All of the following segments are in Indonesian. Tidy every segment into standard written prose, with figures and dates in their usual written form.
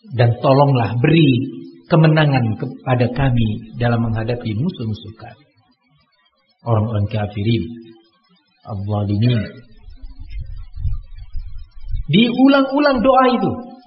Dan tolonglah beri kemenangan kepada kami dalam menghadapi musuh-musuh kami. Orang-orang kafirin, az-zalimin. Diulang-ulang doa itu.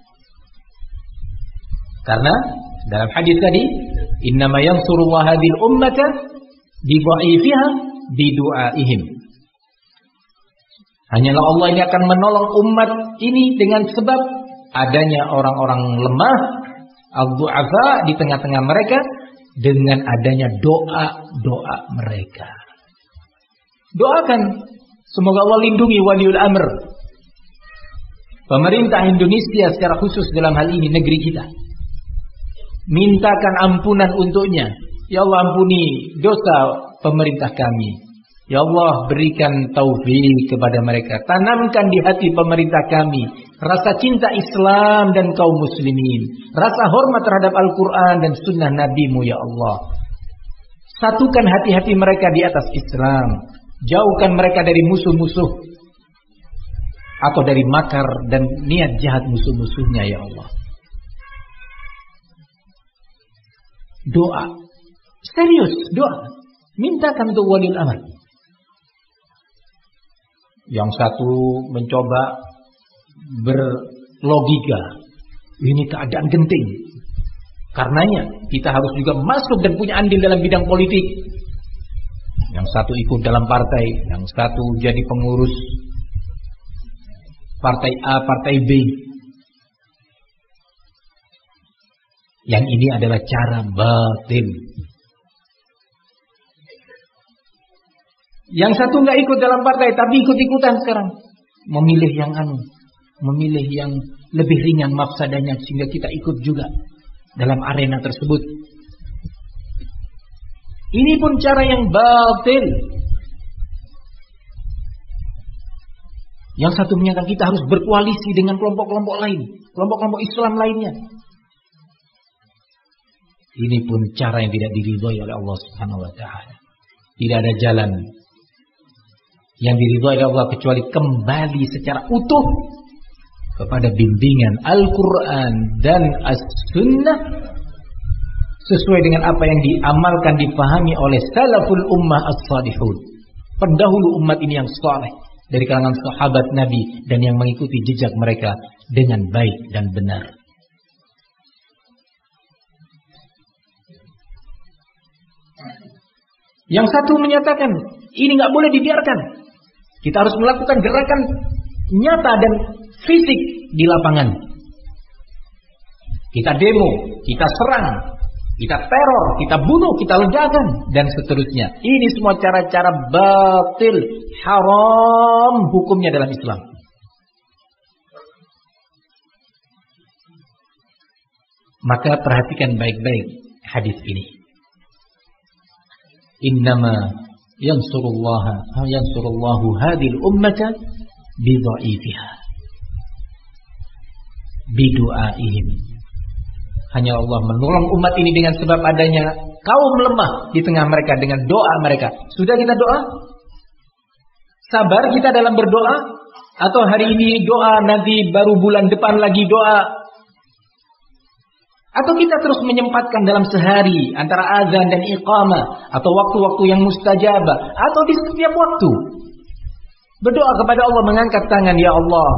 Karena dalam hadis tadi, innama yansurullah hadhil ummata bi dha'ifiha bi du'aihim. Hanyalah Allah ini akan menolong umat ini dengan sebab adanya orang-orang lemah, al-du'afa di tengah-tengah mereka, dengan adanya doa-doa mereka. Doakan semoga Allah lindungi waliul amr, pemerintah Indonesia secara khusus dalam hal ini negeri kita. Mintakan ampunan untuknya. Ya Allah, ampuni dosa pemerintah kami. Ya Allah, berikan taufik kepada mereka. Tanamkan di hati pemerintah kami rasa cinta Islam dan kaum muslimin, rasa hormat terhadap Al-Quran dan sunnah Nabi-Mu, ya Allah. Satukan hati-hati mereka di atas Islam. Jauhkan mereka dari musuh-musuh atau dari makar dan niat jahat musuh-musuhnya, ya Allah. Doa. Serius, doa. Mintakan untuk waliul amr. Yang satu mencoba berlogika, ini keadaan genting. Karenanya kita harus juga masuk dan punya andil dalam bidang politik. Yang satu ikut dalam partai, yang satu jadi pengurus partai A, partai B. Yang ini adalah cara batil. Yang satu nggak ikut dalam partai, tapi ikut-ikutan sekarang. Memilih yang memilih yang lebih ringan mafsadanya, sehingga kita ikut juga dalam arena tersebut. Ini pun cara yang batil. Yang satu menyatakan kita harus berkoalisi dengan kelompok-kelompok lain, kelompok-kelompok Islam lainnya. Ini pun cara yang tidak diridhoi oleh Allah Subhanahu wa taala. Tidak ada jalan yang diridhoi oleh Allah kecuali kembali secara utuh kepada bimbingan Al-Quran dan As-Sunnah sesuai dengan apa yang diamalkan, dipahami oleh salaful ummah as-salihun, pendahulu umat ini yang saleh dari kalangan sahabat Nabi dan yang mengikuti jejak mereka dengan baik dan benar. Yang satu menyatakan ini nggak boleh dibiarkan. Kita harus melakukan gerakan nyata dan fisik di lapangan. Kita demo, kita serang, kita teror, kita bunuh, kita ledakan, dan seterusnya. Ini semua cara-cara batil, haram hukumnya dalam Islam. Maka perhatikan baik-baik hadis ini. Innama yansurullahu hadhil ummata bidha'ifiha bidu'aihim. Hanya Allah menolong umat ini dengan sebab adanya kaum lemah di tengah mereka dengan doa mereka. Sudah kita doa? Sabar kita dalam berdoa? Atau hari ini doa, nanti baru bulan depan lagi doa? Atau kita terus menyempatkan dalam sehari antara azan dan iqamah, atau waktu-waktu yang mustajabah, atau di setiap waktu berdoa kepada Allah, mengangkat tangan, ya Allah,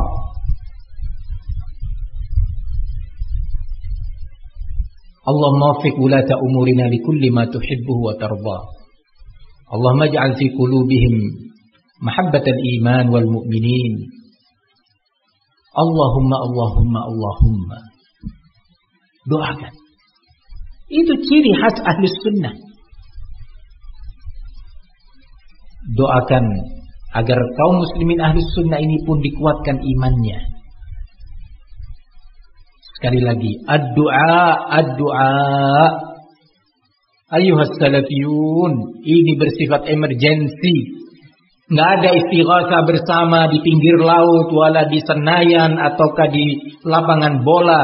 Allahumma waffiq wulata umurina likulli ma tuhibbuhu wa tarda. Allahumma ij'al fi qulubihim mahabbatal iman wal mu'minin. Allahumma Allahumma Allahumma. Doakan. Itu ciri khas ahli sunnah. Doakan agar kaum muslimin ahli sunnah ini pun dikuatkan imannya. Sekali lagi, ad-du'a ayyuhas salafiyun, ini bersifat emergensi. Nggak ada istighatsah bersama di pinggir laut, wala di Senayan ataukah di lapangan bola.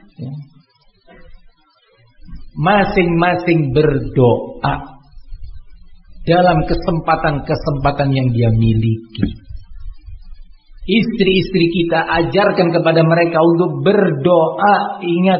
Masing-masing berdoa dalam kesempatan-kesempatan yang dia miliki. Istri-istri kita ajarkan kepada mereka untuk berdoa. Ingat,